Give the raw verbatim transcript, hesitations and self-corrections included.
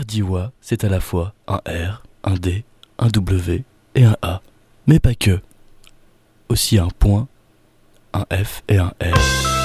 Diwa, c'est à la fois un R, un D, un W et un A. Mais pas que. Aussi un point, un F et un R.